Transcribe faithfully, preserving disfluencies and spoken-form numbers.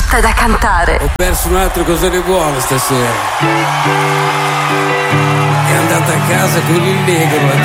fatta da cantare. Ho perso un'altra cosa di buono stasera. È andata a casa con il negro a